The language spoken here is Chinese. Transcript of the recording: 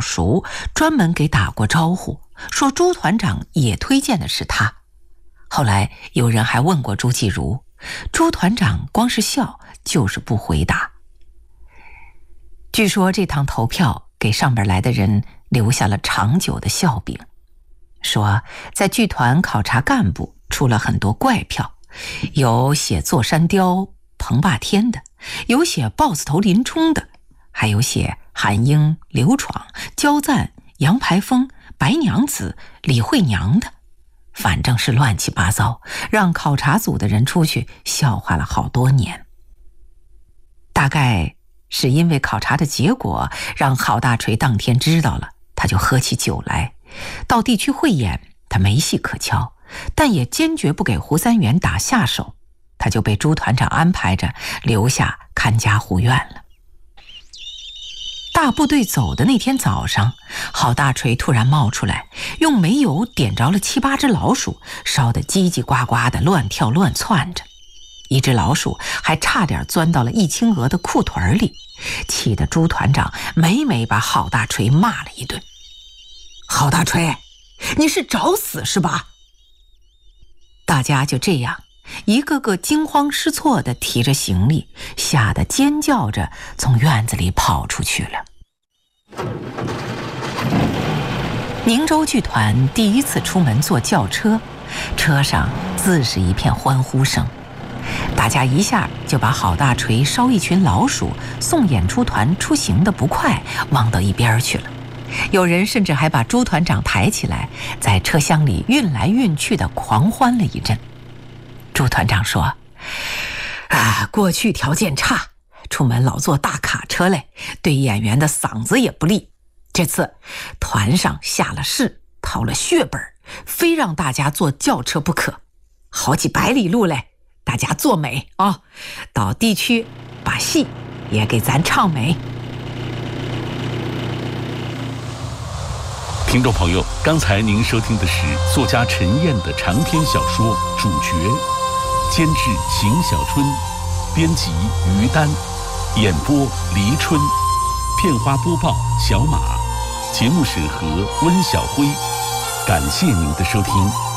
熟，专门给打过招呼，说朱团长也推荐的是他。后来有人还问过朱继儒，朱团长光是笑，就是不回答。据说这趟投票给上边来的人留下了长久的笑柄，说在剧团考察干部出了很多怪票，有写座山雕彭霸天的，有写豹子头林冲的，还有写韩英、刘闯、焦赞、杨排风、白娘子、李慧娘的，反正是乱七八糟，让考察组的人出去笑话了好多年。大概是因为考察的结果让郝大锤当天知道了，他就喝起酒来。到地区汇演他没戏可敲，但也坚决不给胡三元打下手，他就被朱团长安排着留下看家护院了。大部队走的那天早上，郝大锤突然冒出来，用煤油点着了7、8只老鼠，烧得叽叽呱呱的乱跳乱窜着。一只老鼠还差点钻到了易清娥的裤腿里，气得朱团长每把郝大锤骂了一顿。郝大锤，你是找死是吧？大家就这样一个个惊慌失措地提着行李，吓得尖叫着从院子里跑出去了。宁州剧团第一次出门坐轿车，车上自是一片欢呼声。大家一下就把郝大锤烧一群老鼠送演出团出行的不快忘到一边去了。有人甚至还把朱团长抬起来，在车厢里运来运去的狂欢了一阵。朱团长说：过去条件差，出门老坐大卡车嘞，对演员的嗓子也不利。这次团上下了誓，掏了血本，非让大家坐轿车不可，好几百里路嘞，大家坐美啊，到地区把戏也给咱唱美。 听众朋友，刚才您收听的是作家陈燕的长篇小说《主角》，监制邢小春，编辑于丹，演播黎春，片花播报小马，节目审核温小辉。感谢您的收听。